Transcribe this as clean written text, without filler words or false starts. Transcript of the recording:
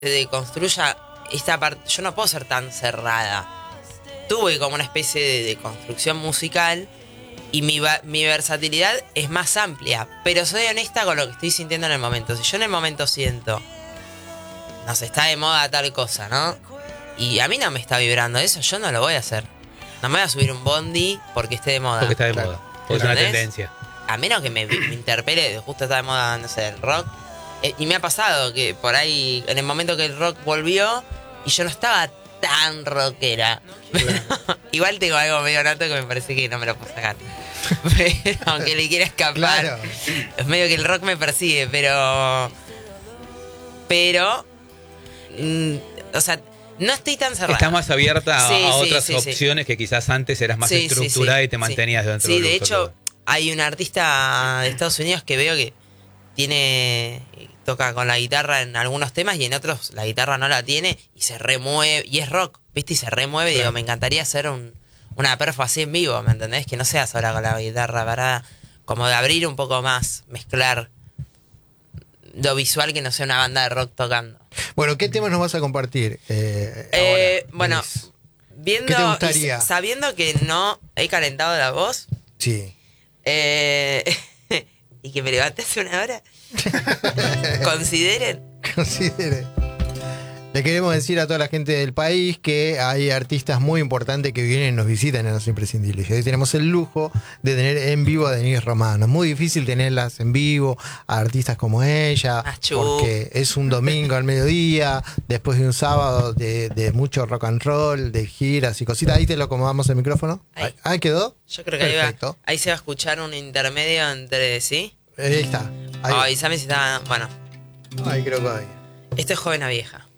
deconstruya esta parte. Yo no puedo ser tan cerrada. Tuve como una especie de construcción musical y mi versatilidad es más amplia, pero soy honesta con lo que estoy sintiendo en el momento. Si yo en el momento siento, no sé, está de moda tal cosa, ¿no? Y a mí no me está vibrando eso, yo no lo voy a hacer. No me voy a subir un bondi porque esté de moda. Porque está de moda. Porque es una tendencia. A menos que me interpele, justo está de moda, no sé, el rock. Y me ha pasado que por ahí, en el momento que el rock volvió, y yo no estaba tan rockera. Claro. Igual tengo algo medio nato que me parece que no me lo puedo sacar. Pero, aunque le quiera escapar. Claro. Es medio que el rock me persigue, pero... o sea, no estoy tan cerrada. Estás más abierta a otras opciones que quizás antes eras más estructurada y te mantenías dentro del Sí, de hecho, hay un artista de Estados Unidos que veo que toca con la guitarra en algunos temas y en otros la guitarra no la tiene y se remueve, y es rock, ¿viste? Y se remueve, claro. Digo, me encantaría hacer una perfo así en vivo, ¿me entendés? Que no sea sola con la guitarra, para como de abrir un poco más, mezclar lo visual, que no sea una banda de rock tocando. Bueno, ¿qué temas nos vas a compartir ahora? Bueno, ¿qué te gustaría? Sabiendo que no he calentado la voz. Sí. Y que me levante hace una hora. Consideren. Le queremos decir a toda la gente del país que hay artistas muy importantes que vienen y nos visitan en Los Imprescindibles. Y hoy tenemos el lujo de tener en vivo a Denise Romano. Es muy difícil tenerlas en vivo, a artistas como ella, porque es un domingo al mediodía, después de un sábado de mucho rock and roll, de giras y cositas. Ahí te lo acomodamos el micrófono. Ahí quedó. Yo creo que ahí se va a escuchar un intermedio entre sí. Ahí está. Avísame si está. Bueno. Ahí creo que ahí. Esto es Joven a Vieja.